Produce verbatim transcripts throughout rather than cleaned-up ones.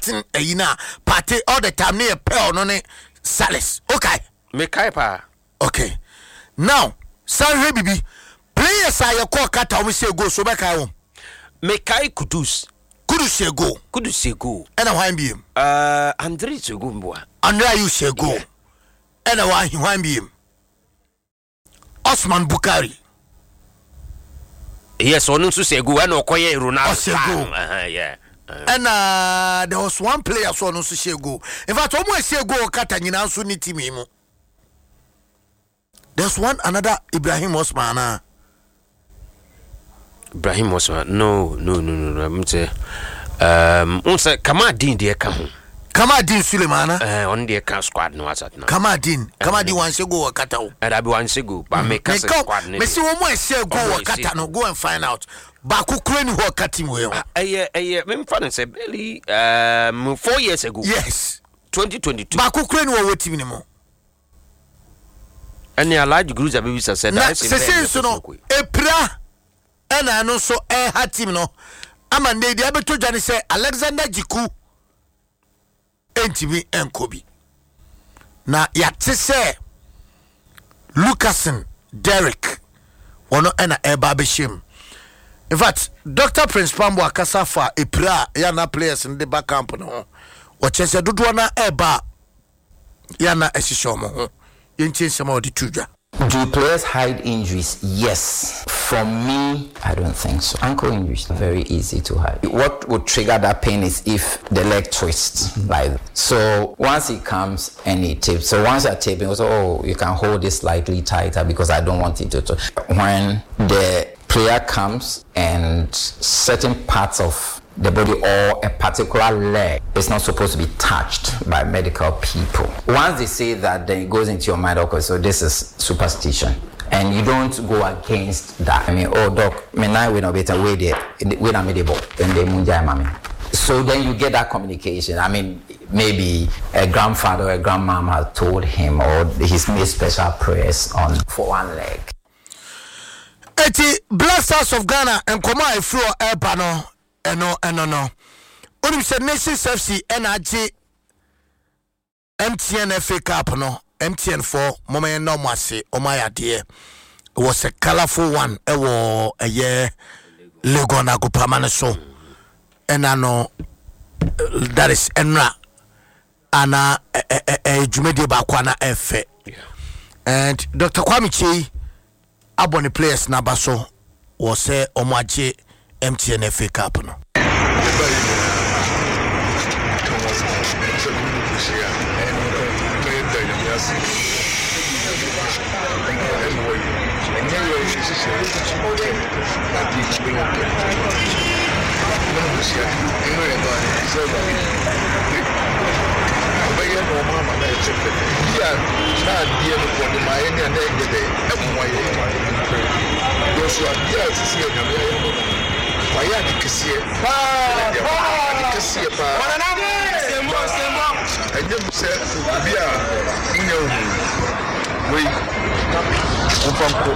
starting ayina party all the time near Pearl no ne Salis. Okay. Me kaipa. Okay. Now, Sanre Bibi, players are your call kata we say go so back home. Me kai Kudus. Kudus say go. Kudus say go. And a wine beam. Uh Andre say go mboa. Andre you say go. And a wine wine beam. Osman Bukari. Yes, one also say go and Okoye Ronaldo. Say go. Uh-huh, yeah. Uh, and uh, there was one player so no say go. In fact, almost say go kata nyina so ni team mu. There's one another Ibrahim Osman. Uh. Ibrahim Osman. No, no, no, no. I'm say um unsa Kamadin de ka ho. Kamadin Sulemana. Eh on de ka squad no asat na. Kamadin, Kamadin wan say go kata o. And I be wan say go, but me ka squad ne. Me say one more say go kata no, go and find out. Ba ku kure ni ho kata mu e. Eh eh me mfa say barely um four years ago. Yes. twenty twenty-two. Ba ku kure ni wo team ni mo. And a large group of people said that say so no epra ena no so e ha team no amande dia beto dwane say Alexander Jiku entibi enkobi na yate say Lucasen Derek wono ena eba be shim. In fact, Doctor Prince Pambo akasa fa epra ya na players in the back camp no wo chese dodo na eba ya na esishomo ho. Do players hide injuries? Yes. For me, I don't think so. Ankle injuries are very easy to hide. What would trigger that pain is if the leg twists. Mm-hmm. Like so, once it comes and it tips. So once you're taping, also, oh, you can hold it slightly tighter because I don't want it to. to. When the player comes and certain parts of the body or a particular leg is not supposed to be touched by medical people. Once they say that, then it goes into your mind, okay, so this is superstition. And you don't go against that. I mean, oh, doc, me now we know better way there, when I'm able, and they munjai mami. So then you get that communication. I mean, maybe a grandfather or a grandmom has told him, or he's made special prayers on for one leg. Eti Blasters of Ghana and Koma Ifro Ebano. Eno eno no. Unim se Nations F C N R G M T N F A Cup no. M T N four mama no mwase omaya de. It was a colorful one. E wo eye Lego na kupamane so. Ena no that is enra ana e jumedi ba kwa na efe. And Doctor Kwame Chi abone players na baso was say omwaje M T N F A Cup no. Waya dikisiye pa dikisiye pa wana sembo sembo enye se bia nya ohu we upanko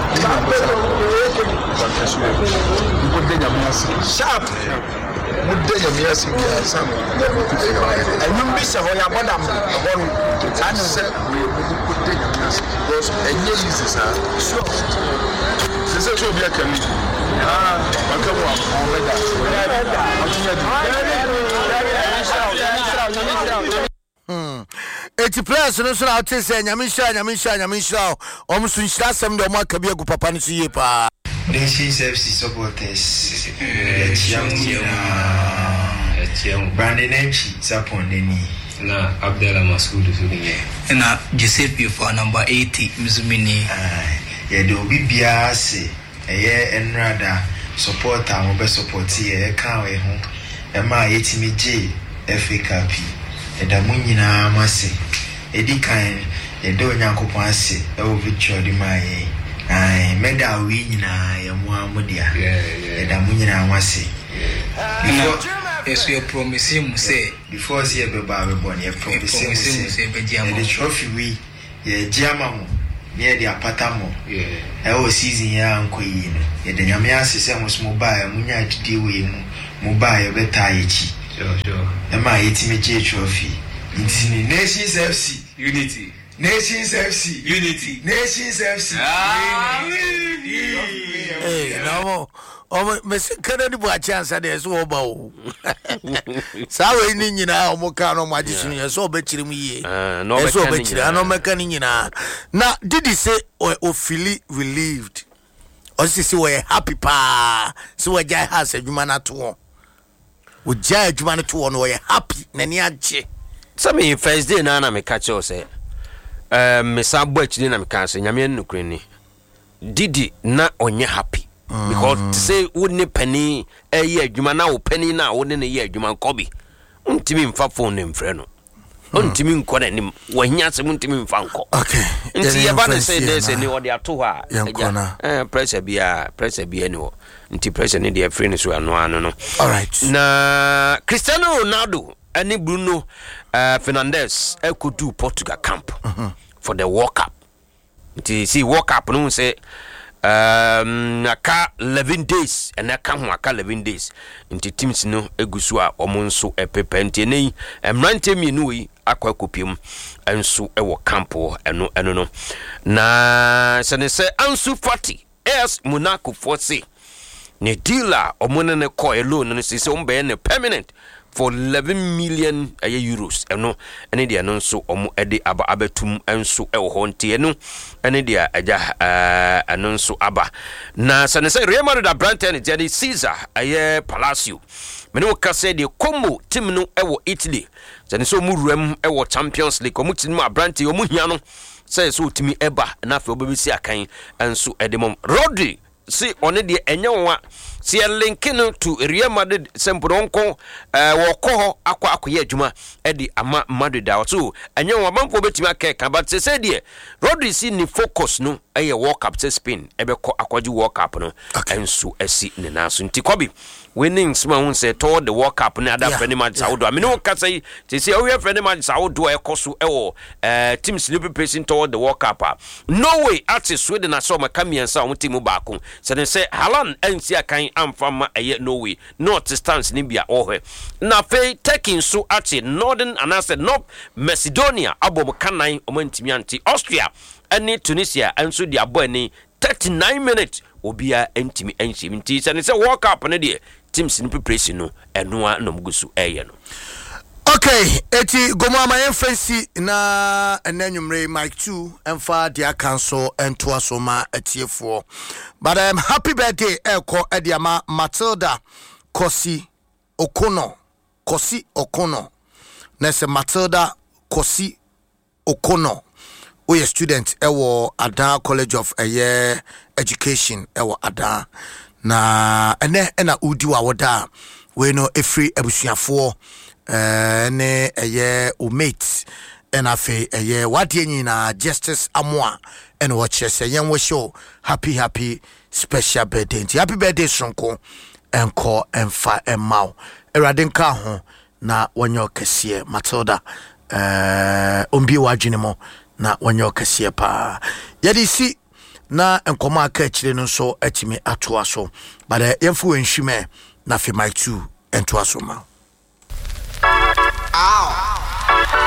mudenya miasi sharp mudenya miasi bia sam enyum bi se ho ya bodam honu anu se we mudenya miasi because enye easy sa so se se bia kami ah makamu ameda Hmm. Eti players no so na o say nyamisha nyamisha nyamisha o musu nshira asem de o maka bi agu papa no so ye pa. Nations F C supporters Brandon Enchi Sapondeni na Abdallah Masudu Sulinge na Giuseppe for number eighty Mzumini ya do bibia se eye enrada supporter mo be support ye kan we ho e ma yetimi J F A Cup e da munyina amase e di kan e do nyankopon ase e o victory di mai ai medal wi nyina ya mo amodia e da munyina amase yes we promise him say before see e be ba we born e promise him say be jiama the trophy wi ye jiama mo near the apatamo yeah e o season ya ankoyi no ye de nyame asese mo so mobile munya didi we mu mobile beta yechi Sure, sure. Emma yetimi je trophy. Intini Nations F C. Unity. Nations F C. Unity. Nations F C. Ah, Hey, no. Oh, Mister Kennedy boy chance there so oba. Sawe ni nyina o mo ka no magician ye so obechiri mu ye. Eh no so obechiri ano meka ni nyina. Na did he say o feel relieved? Or say we happy pa. So we jai has adwuma na to. We jai adwuma na to no we happy na ni agye. Some first day na na me catch you say. Um, Miss Abwech na me can say nyame nukure ni. Didi na onye happy. Because to say wouldn't penny a year jumana or penny now wouldn't a year juman cobby. Untimi mfa phone him freno. Untimi nkore ni wanyase untimi mfanko. Okay. Nti yabana say there's any or their two ha. Eh pressure bia pressure bia ni ho. Nti pressure ni their friend so ano ano no. All right. Na Cristiano Ronaldo and Bruno uh, Fernandes e could do Portugal camp uh-huh. for the World Cup. Nti see World Cup no say um aka eleven days and aka ho aka eleven days nti teams no egusu a omo nso epepe nti nei emrante mienu yi akwa kopiem enso e wo campo eno eno no na se ne se Ansu Fati es Monaco force ne dealer omo ne ne ko alone no se se ombe ne permanent for eleven million uh, euros eno ene dia no nso omo ede aba abatum enso e wo ho nti eno ene dia aja uh, eno nso aba na sane say Real Madrid Branton jadi Caesar aye Palacio mene wo kase de Como team no e wo Italy sane so mu ruam e wo Champions League omo team Branton omo hia no say so timi eba na afi obebisi akan enso ede mom Rodri si one de enye wa si link no to Real Madrid sempronko eh wo ko akwa akoye adwuma e di ama Madrid da so enye wa manfo betimi akeka but se say de Rodri si ni focus no eye World Cup to Spain e be ko akwaji World Cup no enso esi ne naso nti Kobi winning sma won say toward the World Cup na ada friendly match Saudi I mean no ka say say say we friendly match Saudi e koso e wo eh teams no preparing toward the World Cup Norway at Sweden na so makamiensa won team baako se ne say Haaland ensi akan amfama eye Norway north stance ni bia ohwe na fe taking so at northern and I said North Macedonia abom kanan omantimi anti Austria and Tunisia and so dia boy ni thirty-nine minutes obia entimi enchim nti se ne say World Cup ne de teams ni preparation no enoa no mgusu eye no. Okay, eti gomo amayen fancy na enanwumre Mike two emfa dia cancel ento asoma atiefo. But I'm happy birthday eko ediama Matilda Kosi Okono. Kosi Okono. Nese Matilda Kosi Okono. We a student ewo Ada College of Aye Education ewo Ada. Na ene ena udi wa woda we no efri ebusuafo eh ne eye o mate and afi eye wadie nyina Justice Amoa and watch say yen we show happy happy special birthday. Happy birthday sonko enko emfa emau erade nka ho na wanyo kese Matilda eh ombi wadwene mo na wanyo kese pa yedi si na enkomo aka akire no so atimi atoa so but yemfu enhwime na fi Mike two ento asoma. Ow.